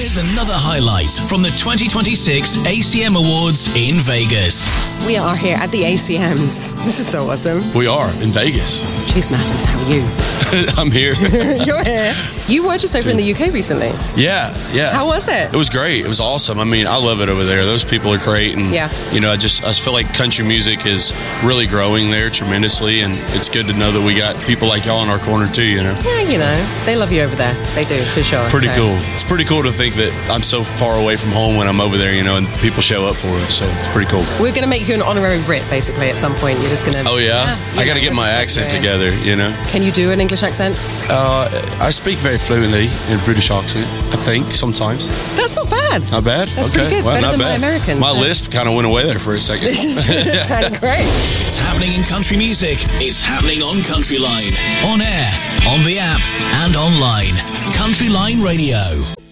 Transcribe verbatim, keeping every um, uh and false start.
Here's another highlight from the twenty twenty-six A C M Awards in Vegas. We are here at the A C Ms. This is so awesome. We are in Vegas. Chase Matters, how are you? I'm here. You're here. You were just over in the U K recently. Yeah, yeah. How was it? It was great. It was awesome. I mean, I love it over there. Those people are great. And, yeah. you know, I just I feel like country music is really growing there tremendously. And it's good to know that we got people like y'all in our corner, too, you know? Yeah, you know, they love you over there. They do, for sure. Pretty so. cool. It's pretty cool to think that I'm so far away from home when I'm over there, you know, and people show up for us. So it's pretty cool. We're going to make you an honorary Brit, basically, at some point. You're just going to... Oh, yeah? yeah I got to get my accent together, you know? Can you do an English accent? Uh, I speak very fluently in British accent, I think, sometimes. That's not bad. Not bad? That's okay. pretty good. Well, Better not than bad. my Americans. My so. lisp kind of went away there for a second. It just sounded great. It's happening in country music. It's happening on Country Line. On air, on the app, and online. Country Line Radio.